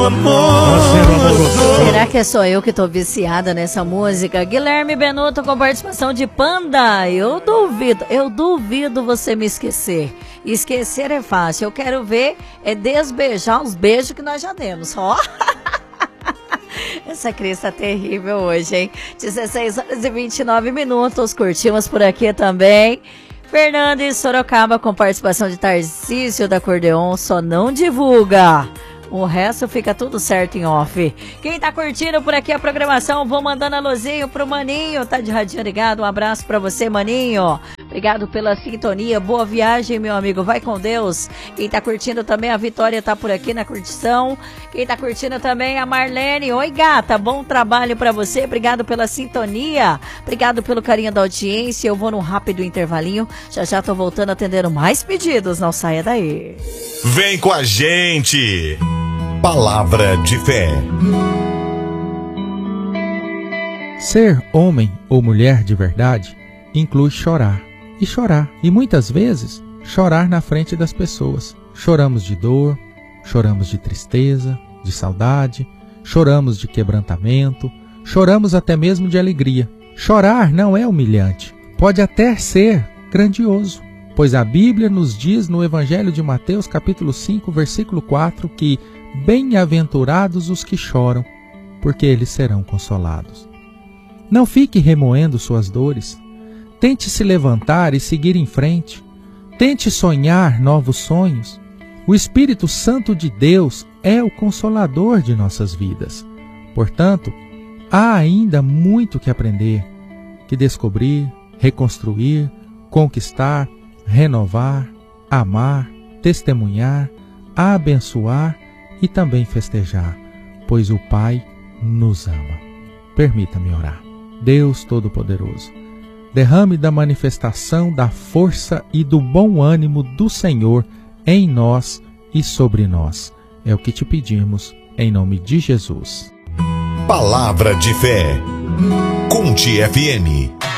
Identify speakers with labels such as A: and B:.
A: Será que é só eu que tô viciada nessa música? Guilherme Benuto com participação de Panda. Eu duvido você me esquecer. Esquecer é fácil. Eu quero ver desbeijar os beijos que nós já demos. Ó. Essa Cris tá terrível hoje, hein? 16h29. Curtimos por aqui também. Fernando e Sorocaba com participação de Tarcísio da Acordeon. Só não divulga. O resto fica tudo certo em off. Quem tá curtindo por aqui a programação, vou mandando alôzinho pro Maninho. Tá de radinho ligado? Um abraço pra você, Maninho. Obrigado pela sintonia. Boa viagem, meu amigo. Vai com Deus. Quem tá curtindo também, a Vitória tá por aqui na curtição. Quem tá curtindo também, a Marlene. Oi, gata. Bom trabalho pra você. Obrigado pela sintonia. Obrigado pelo carinho da audiência. Eu vou num rápido intervalinho. Já tô voltando atendendo mais pedidos. Não saia daí.
B: Vem com a gente. Palavra de fé.
C: Ser homem ou mulher de verdade inclui chorar. E chorar. E muitas vezes, chorar na frente das pessoas. Choramos de dor, choramos de tristeza, de saudade, choramos de quebrantamento, choramos até mesmo de alegria. Chorar não é humilhante. Pode até ser grandioso. Pois a Bíblia nos diz no Evangelho de Mateus, capítulo 5, versículo 4, que bem-aventurados os que choram, porque eles serão consolados. Não fique remoendo suas dores. Tente se levantar e seguir em frente. Tente sonhar novos sonhos. O Espírito Santo de Deus é o consolador de nossas vidas. Portanto, há ainda muito que aprender, que descobrir, reconstruir, conquistar, renovar, amar, testemunhar, abençoar e também festejar, pois o Pai nos ama. Permita-me orar. Deus Todo-Poderoso, derrame da manifestação da força e do bom ânimo do Senhor em nós e sobre nós. É o que te pedimos, em nome de Jesus.
B: Palavra de fé. Conte FM.